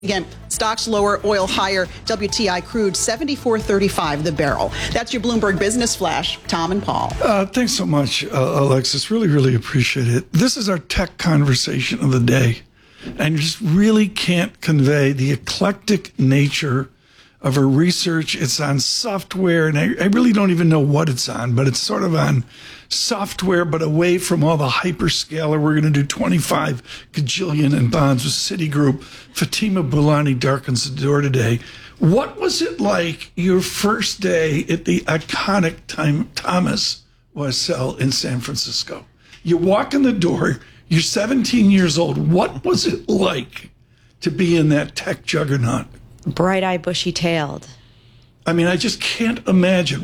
Again, stocks lower, oil higher, WTI crude 74.35 the barrel. That's your Bloomberg Business Flash. Tom and Paul. Thanks so much, Alexis. Really appreciate it. This is our tech conversation of the day. And you just really can't convey the eclectic nature of her research. It's on software, and I really don't even know what it's on, but it's sort of on software, but away from all the hyperscaler. We're going to do 25 gajillion in bonds with Citigroup. Fatima Boolani darkens the door today. What was it like your first day at the iconic Thomas Wiesel in San Francisco? You walk in the door, you're 17 years old. What was it like to be in that tech juggernaut? Bright-eyed, bushy-tailed. I mean, I just can't imagine.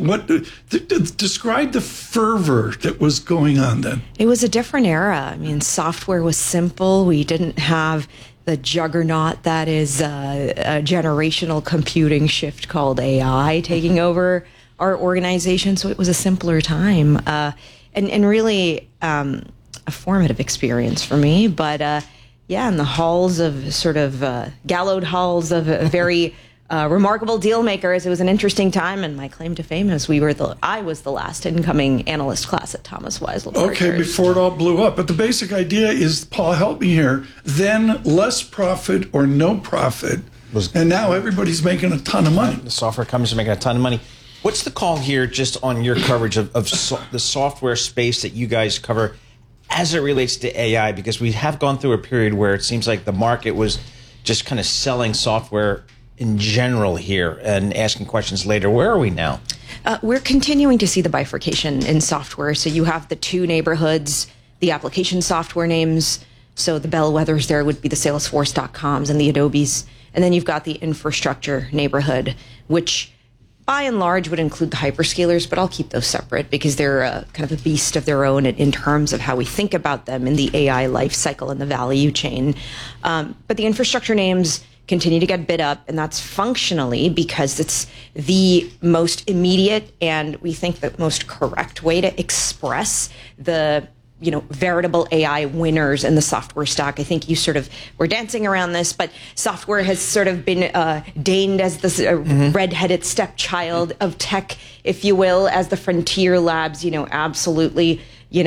Describe the fervor that was going on then. It was a different era. I mean, software was simple. We didn't have the juggernaut that is a generational computing shift called AI taking over our organization. So it was a simpler time and really a formative experience for me. But yeah, in the halls of sort of gallowed halls of a very remarkable deal makers. It was an interesting time, and my claim to fame is I was the last incoming analyst class at Thomas Wiesel. Okay, before it all blew up. But the basic idea is, Paul, help me here. Then less profit or no profit, and now everybody's making a ton of money. The software companies are making a ton of money. What's the call here, just on your coverage of the software space that you guys cover, as it relates to AI? Because we have gone through a period where it seems like the market was just kind of selling software in general here and asking questions later. Where are we now? We're continuing to see the bifurcation in software. So you have the two neighborhoods, the application software names. So the bellwethers there would be the Salesforce.coms and the Adobes. And then you've got the infrastructure neighborhood, which by and large would include the hyperscalers, but I'll keep those separate because they're kind of a beast of their own in terms of how we think about them in the AI life cycle and the value chain. But the infrastructure names continue to get bid up, and that's functionally because it's the most immediate and we think the most correct way to express the veritable AI winners in the software stack. I think you sort of were dancing around this, but software has sort of been deigned as this redheaded stepchild of tech, if you will, as the frontier labs, absolutely,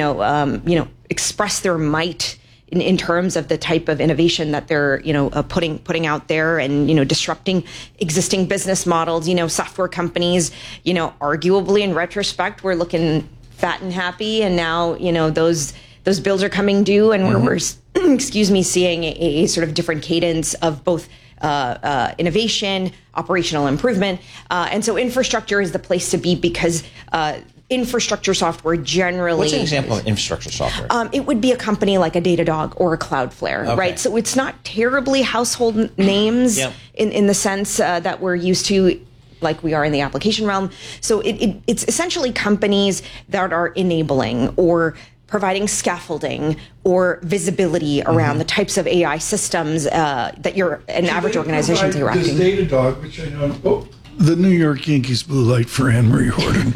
express their might in terms of the type of innovation that they're, putting out there and, disrupting existing business models. Software companies, arguably in retrospect, we're looking fat and happy, and now those bills are coming due, and we're seeing a sort of different cadence of both innovation, operational improvement, and so infrastructure is the place to be because infrastructure software generally. What's an example of infrastructure software? It would be a company like a Datadog or a Cloudflare, right? So it's not terribly household names in the sense that we're used to, like we are in the application realm. So it's essentially companies that are enabling or providing scaffolding or visibility around the types of AI systems that an average organization is interacting. This Datadog, which I know, the New York Yankees blue light for Anne-Marie Horton.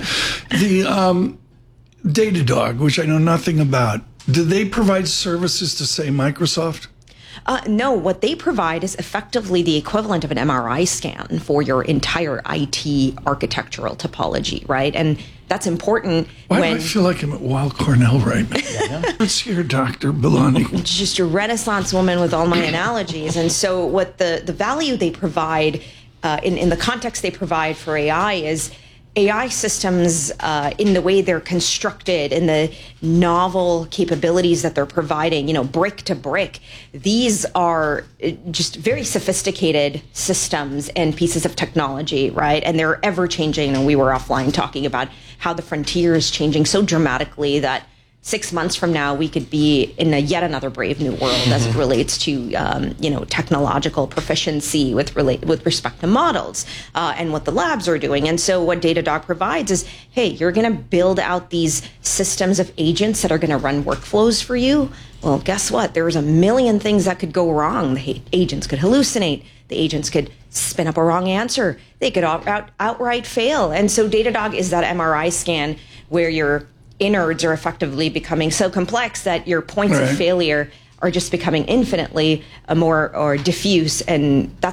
The Datadog, which I know nothing about, do they provide services to, say, Microsoft? No, what they provide is effectively the equivalent of an MRI scan for your entire IT architectural topology, right? And that's important. Why do I feel like I'm at Weill Cornell right now? Let's hear Dr. Boolani. Just a Renaissance woman with all my analogies. And so what the value they provide in the context they provide for AI is AI systems in the way they're constructed and the novel capabilities that they're providing, brick to brick. These are just very sophisticated systems and pieces of technology, right? And they're ever changing. And we were offline talking about how the frontier is changing so dramatically that 6 months from now, we could be in yet another brave new world as it relates to, technological proficiency with respect to models and what the labs are doing. And so what Datadog provides is, hey, you're going to build out these systems of agents that are going to run workflows for you. Well, guess what? There's a million things that could go wrong. The agents could hallucinate. The agents could spin up a wrong answer. They could outright fail. And so Datadog is that MRI scan where your innards are effectively becoming so complex that your points of failure are just becoming infinitely more or diffuse, and that's